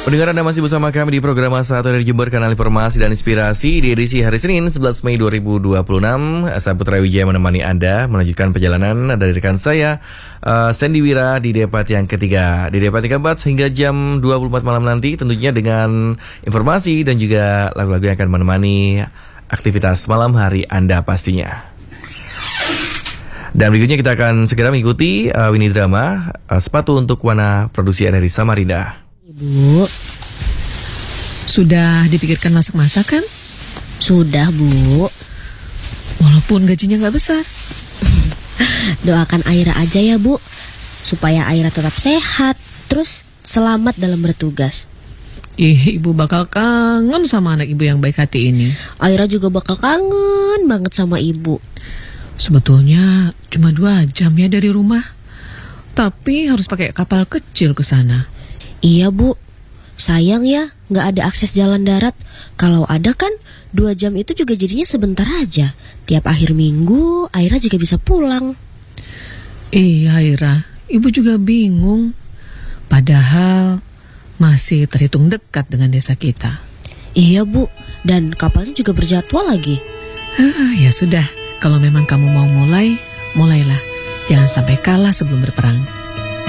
Pendengar, Anda masih bersama kami di program Satu dari Jember, kanal informasi dan inspirasi di edisi hari Senin 11 Mei 2026. Saputra Wijaya menemani Anda melanjutkan perjalanan dari rekan saya Sandy Wira di debat yang ketiga. Di debat yang keempat hingga jam 24 malam nanti tentunya dengan informasi dan juga lagu-lagu yang akan menemani aktivitas malam hari Anda pastinya. Dan berikutnya kita akan segera mengikuti Winnie Drama, Sepatu untuk Warna, produksi dari Samarinda. Ibu, sudah dipikirkan masak-masak kan? sudah Bu. Walaupun gajinya nggak besar. Doakan Aira aja ya Bu, supaya Aira tetap sehat, terus selamat dalam bertugas. Ibu bakal kangen sama anak ibu yang baik hati ini. Aira juga bakal kangen banget sama ibu. Sebetulnya cuma 2 jam ya dari rumah, tapi harus pakai kapal kecil ke sana. Iya Bu, sayang ya nggak ada akses jalan darat. Kalau ada kan 2 jam itu juga jadinya sebentar aja. Tiap akhir minggu Aira juga bisa pulang. Iya Aira, ibu juga bingung. Padahal masih terhitung dekat dengan desa kita. Iya Bu, dan kapalnya juga berjadwal lagi. Ya sudah, kalau memang kamu mau mulai, mulailah. Jangan sampai kalah sebelum berperang.